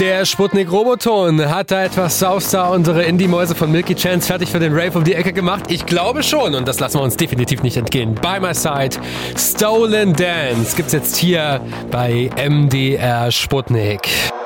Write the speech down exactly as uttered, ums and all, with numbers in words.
Der Sputnik-Roboton hat da etwas Saufstar unsere Indie-Mäuse von Milky Chance fertig für den Rave um die Ecke gemacht. Ich glaube schon und das lassen wir uns definitiv nicht entgehen. By My Side, Stolen Dance gibt's jetzt hier bei M D R Sputnik.